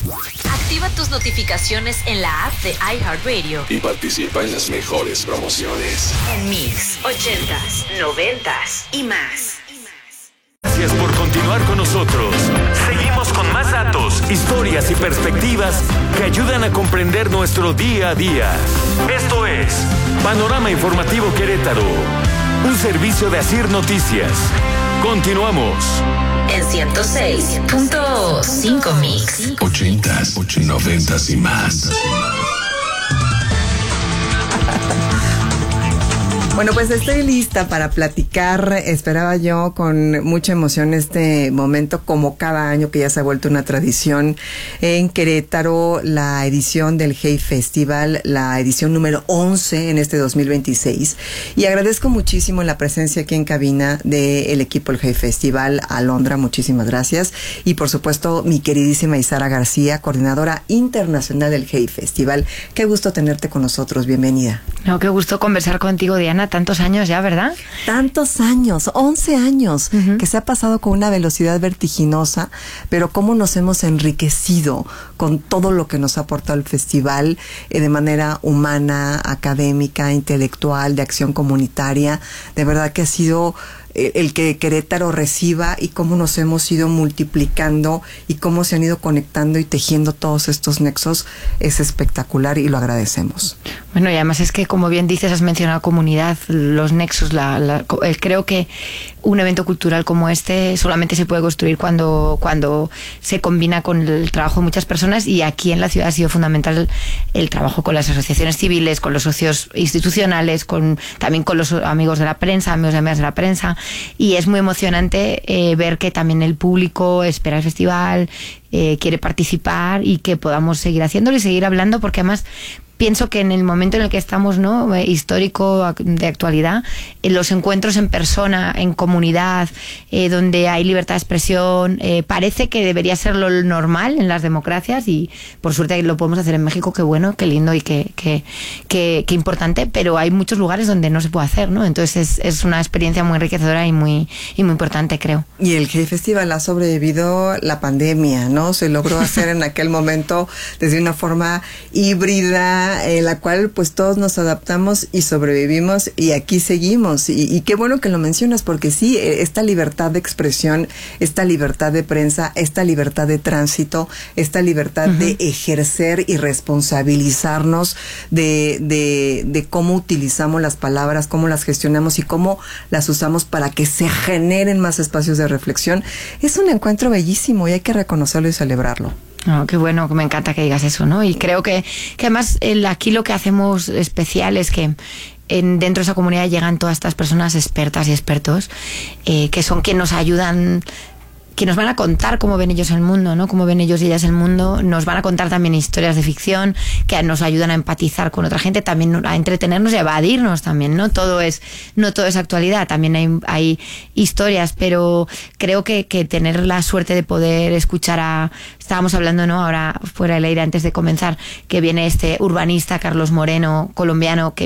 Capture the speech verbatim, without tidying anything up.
Activa tus notificaciones en la app de iHeartRadio y participa en las mejores promociones. En Mix, ochentas, noventas y más. Gracias por continuar con nosotros. Seguimos con más datos, historias y perspectivas que ayudan a comprender nuestro día a día. Esto es Panorama Informativo Querétaro, un servicio de Asir Noticias. Continuamos. En ciento seis punto cinco Mix. Ochentas, noventas y más. Bueno, pues estoy lista para platicar. Esperaba yo con mucha emoción este momento, como cada año que ya se ha vuelto una tradición en Querétaro, la edición del Hey Festival, la edición número once en este dos mil veintiséis. Y agradezco muchísimo la presencia aquí en cabina del equipo del Hey Festival. Alondra, muchísimas gracias. Y por supuesto, mi queridísima Isara García, coordinadora internacional del Hey Festival. Qué gusto tenerte con nosotros. Bienvenida. No, qué gusto conversar contigo, Diana. Tantos años ya, ¿verdad? Tantos años, once años, uh-huh. que se ha pasado con una velocidad vertiginosa, pero cómo nos hemos enriquecido con todo lo que nos ha aportado el festival eh, de manera humana, académica, intelectual, de acción comunitaria. De verdad que ha sido el que Querétaro reciba y cómo nos hemos ido multiplicando y cómo se han ido conectando y tejiendo todos estos nexos es espectacular y lo agradecemos. Bueno, y además es que, como bien dices, has mencionado comunidad, los nexos, la, la, creo que un evento cultural como este solamente se puede construir cuando, cuando se combina con el trabajo de muchas personas, y aquí en la ciudad ha sido fundamental el trabajo con las asociaciones civiles, con los socios institucionales, con también con los amigos de la prensa, amigos y amigas de la prensa. Y es muy emocionante eh, ver que también el público espera el festival, eh, quiere participar y que podamos seguir haciéndolo y seguir hablando, porque además pienso que en el momento en el que estamos, ¿no?, eh, histórico, de actualidad, en los encuentros en persona, en comunidad, eh, donde hay libertad de expresión, eh, parece que debería ser lo normal en las democracias, y por suerte lo podemos hacer en México. Qué bueno, qué lindo y qué, qué, qué, qué importante, pero hay muchos lugares donde no se puede hacer, ¿no? Entonces es, es una experiencia muy enriquecedora y muy, y muy importante, creo. Y el Hey Festival ha sobrevivido la pandemia, ¿no? Se logró hacer en aquel momento desde una forma híbrida, en la cual pues todos nos adaptamos y sobrevivimos, y aquí seguimos. Y, y qué bueno que lo mencionas, porque sí, esta libertad de expresión, esta libertad de prensa, esta libertad de tránsito, esta libertad uh-huh. de ejercer y responsabilizarnos de, de, de cómo utilizamos las palabras, cómo las gestionamos y cómo las usamos para que se generen más espacios de reflexión, es un encuentro bellísimo y hay que reconocerlo y celebrarlo. No, qué bueno, me encanta que digas eso, ¿no? Y creo que, que además el, aquí lo que hacemos especial es que en, dentro de esa comunidad llegan todas estas personas expertas y expertos eh, que son quienes nos ayudan, que nos van a contar cómo ven ellos el mundo, ¿no? Cómo ven ellos y ellas el mundo. Nos van a contar también historias de ficción que nos ayudan a empatizar con otra gente, también a entretenernos y a evadirnos también, ¿no? Todo es, no todo es actualidad, también hay, hay historias, pero creo que, que tener la suerte de poder escuchar a... Estábamos hablando, ¿no?, ahora fuera del aire antes de comenzar, que viene este urbanista Carlos Moreno, colombiano, que